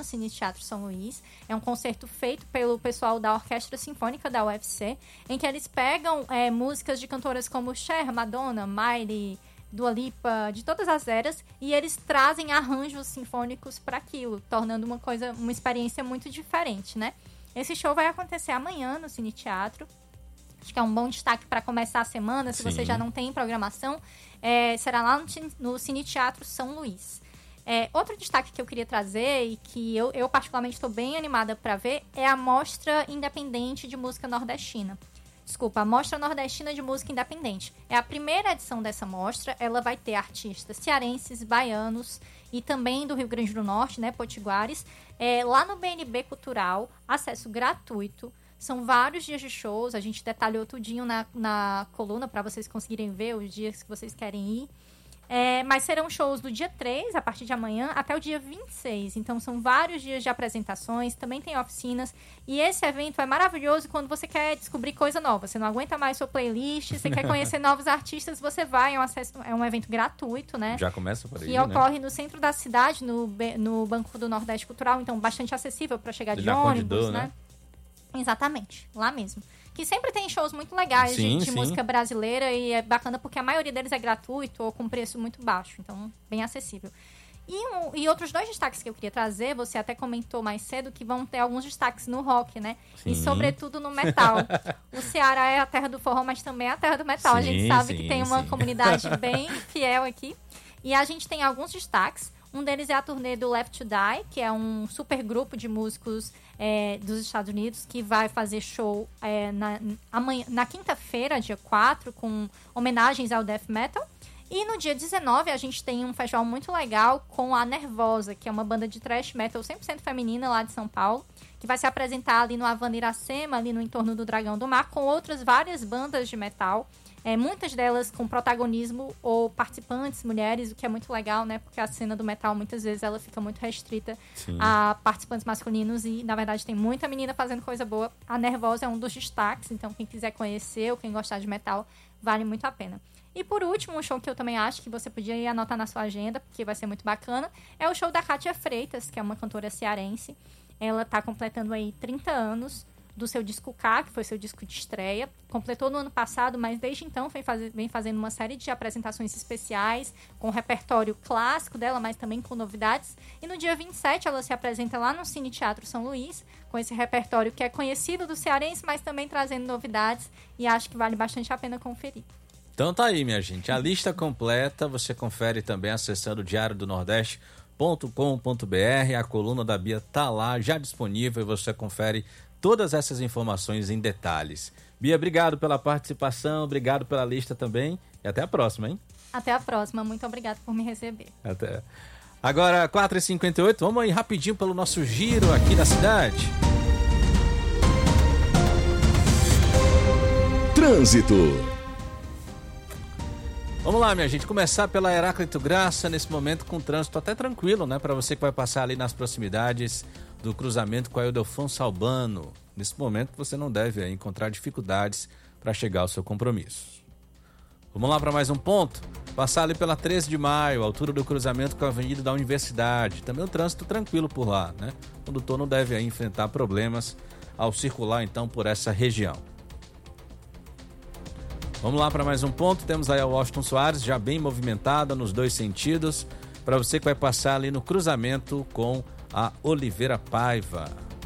no Cine Teatro São Luís. É um concerto feito pelo pessoal da Orquestra Sinfônica da UFC, em que eles pegam músicas de cantoras como Cher, Madonna, Miley, Dua Lipa, de todas as eras, e eles trazem arranjos sinfônicos para aquilo, tornando uma experiência muito diferente, né? Esse show vai acontecer amanhã no Cine Teatro. Acho que é um bom destaque para começar a semana, se você já não tem programação. Será lá no Cine Teatro São Luís. Outro destaque que eu queria trazer, e que eu particularmente estou bem animada para ver, é a Mostra Independente de Música Nordestina. Desculpa, a Mostra Nordestina de Música Independente. É a primeira edição dessa mostra. Ela vai ter artistas cearenses, baianos e também do Rio Grande do Norte, né, potiguares. Lá no BNB Cultural, acesso gratuito. São vários dias de shows. A gente detalhou tudinho na coluna para vocês conseguirem ver os dias que vocês querem ir. Mas serão shows do dia 3, a partir de amanhã, até o dia 26. Então, são vários dias de apresentações, também tem oficinas. E esse evento é maravilhoso quando você quer descobrir coisa nova. Você não aguenta mais sua playlist, você quer conhecer novos artistas, você vai. É um evento gratuito, né? Já começa por aí, que ocorre no centro da cidade, no Banco do Nordeste Cultural. Então, bastante acessível para chegar de ônibus, né? Exatamente, lá mesmo. Que sempre tem shows muito legais de música brasileira, e é bacana porque a maioria deles é gratuito ou com preço muito baixo, então bem acessível. E outros 2 destaques que eu queria trazer, você até comentou mais cedo que vão ter alguns destaques no rock, né? Sim. E sobretudo no metal. O Ceará é a terra do forró, mas também é a terra do metal. A gente sabe que tem uma comunidade bem fiel aqui. E a gente tem alguns destaques. Um deles é a turnê do Left to Die, que é um super grupo de músicos dos Estados Unidos, que vai fazer show na quinta-feira, dia 4, com homenagens ao death metal. E no dia 19, a gente tem um festival muito legal com a Nervosa, que é uma banda de thrash metal 100% feminina lá de São Paulo, que vai se apresentar ali no Havana Iracema, ali no entorno do Dragão do Mar, com outras várias bandas de metal. Muitas delas com protagonismo ou participantes mulheres, o que é muito legal, né? Porque a cena do metal, muitas vezes, ela fica muito restrita a participantes masculinos e, na verdade, tem muita menina fazendo coisa boa. A Nervosa é um dos destaques, então quem quiser conhecer ou quem gostar de metal, vale muito a pena. E por último, um show que eu também acho que você podia anotar na sua agenda, porque vai ser muito bacana, é o show da Kátia Freitas, que é uma cantora cearense. Ela está completando aí 30 anos do seu disco K, que foi seu disco de estreia. Completou no ano passado, mas desde então vem fazendo uma série de apresentações especiais, com o repertório clássico dela, mas também com novidades. E no dia 27 ela se apresenta lá no Cine Teatro São Luís, com esse repertório que é conhecido do cearense, mas também trazendo novidades, e acho que vale bastante a pena conferir. Então tá aí, minha gente. A lista completa você confere também acessando diariodonordeste.com.br. A coluna da Bia tá lá, já disponível, e você confere todas essas informações em detalhes. Bia, obrigado pela participação, obrigado pela lista também, e até a próxima, hein? Até a próxima, muito obrigado por me receber. Até. Agora, 4h58, vamos aí rapidinho pelo nosso giro aqui da cidade. Trânsito. Vamos lá, minha gente, começar pela Heráclito Graça, nesse momento com trânsito até tranquilo, né? Para você que vai passar ali nas proximidades do cruzamento com a Ildefonso Albano. Nesse momento você não deve encontrar dificuldades para chegar ao seu compromisso. Vamos lá para mais um ponto. Passar ali pela 13 de maio, altura do cruzamento com a Avenida da Universidade. Também o trânsito tranquilo por lá, né? O condutor não deve enfrentar problemas ao circular então por essa região. Vamos lá para mais um ponto. Temos aí a Washington Soares já bem movimentada nos 2 sentidos. Para você que vai passar ali no cruzamento com a Oliveira Paiva.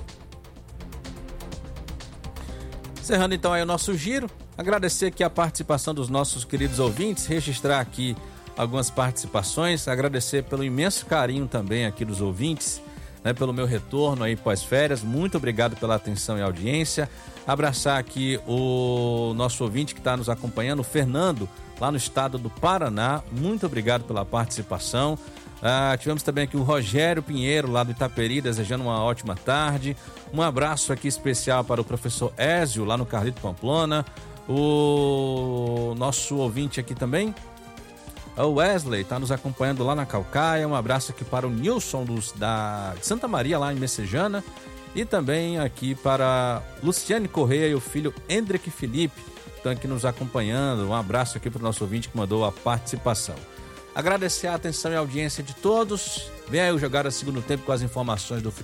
Encerrando então aí o nosso giro, agradecer aqui a participação dos nossos queridos ouvintes, registrar aqui algumas participações, agradecer pelo imenso carinho também aqui dos ouvintes, né, pelo meu retorno aí pós-férias, muito obrigado pela atenção e audiência, abraçar aqui o nosso ouvinte que está nos acompanhando, o Fernando, lá no estado do Paraná, muito obrigado pela participação. Tivemos também aqui o Rogério Pinheiro, lá do Itaperi, desejando uma ótima tarde. Um abraço aqui especial para o professor Ézio, lá no Carlito Pamplona. O nosso ouvinte aqui também, o Wesley, está nos acompanhando lá na Calcaia. Um abraço aqui para o Nilson de Santa Maria, lá em Messejana. E também aqui para Luciane Correia e o filho Hendrick Felipe, que estão aqui nos acompanhando. Um abraço aqui para o nosso ouvinte que mandou a participação. Agradecer a atenção e a audiência de todos. Vem aí o Jogada Segundo Tempo com as informações do futebol.